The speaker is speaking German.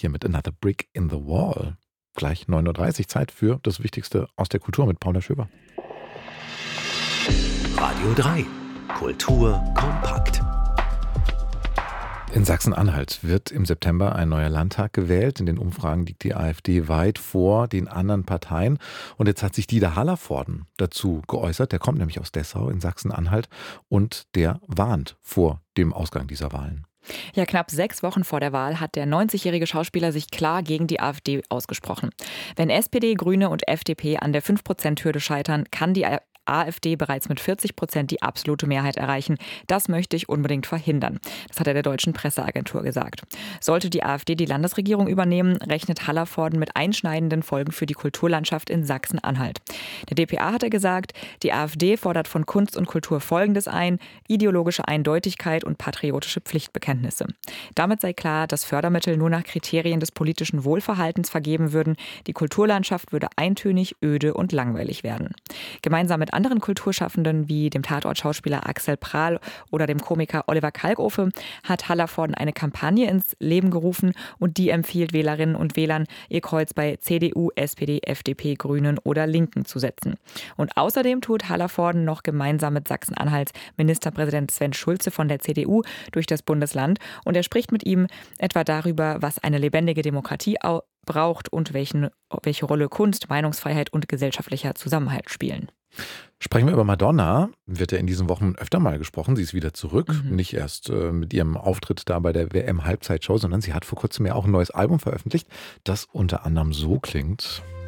hier mit Another Brick in the Wall. Gleich 9:30 Uhr, Zeit für das Wichtigste aus der Kultur mit Paula Schöber. Radio 3. Kultur kompakt. In Sachsen-Anhalt wird im September ein neuer Landtag gewählt. In den Umfragen liegt die AfD weit vor den anderen Parteien. Und jetzt hat sich Dieter Hallervorden dazu geäußert. Der kommt nämlich aus Dessau in Sachsen-Anhalt und der warnt vor dem Ausgang dieser Wahlen. Ja, knapp 6 Wochen vor der Wahl hat der 90-jährige Schauspieler sich klar gegen die AfD ausgesprochen. Wenn SPD, Grüne und FDP an der 5%-Hürde scheitern, kann die AfD bereits mit 40% die absolute Mehrheit erreichen. Das möchte ich unbedingt verhindern. Das hat er der deutschen Presseagentur gesagt. Sollte die AfD die Landesregierung übernehmen, rechnet Hallervorden mit einschneidenden Folgen für die Kulturlandschaft in Sachsen-Anhalt. Der dpa hat er gesagt, die AfD fordert von Kunst und Kultur Folgendes ein: ideologische Eindeutigkeit und patriotische Pflichtbekenntnisse. Damit sei klar, dass Fördermittel nur nach Kriterien des politischen Wohlverhaltens vergeben würden. Die Kulturlandschaft würde eintönig, öde und langweilig werden. Gemeinsam mit anderen Kulturschaffenden wie dem Tatort-Schauspieler Axel Prahl oder dem Komiker Oliver Kalkofe hat Hallervorden eine Kampagne ins Leben gerufen und die empfiehlt Wählerinnen und Wählern, ihr Kreuz bei CDU, SPD, FDP, Grünen oder Linken zu setzen. Und außerdem tut Hallervorden noch gemeinsam mit Sachsen-Anhalts Ministerpräsident Sven Schulze von der CDU durch das Bundesland und er spricht mit ihm etwa darüber, was eine lebendige Demokratie braucht und welche Rolle Kunst, Meinungsfreiheit und gesellschaftlicher Zusammenhalt spielen. Sprechen wir über Madonna. Wird ja in diesen Wochen öfter mal gesprochen. Sie ist wieder zurück. Nicht erst mit ihrem Auftritt da bei der WM-Halbzeitshow, sondern sie hat vor kurzem ja auch ein neues Album veröffentlicht, das unter anderem so klingt.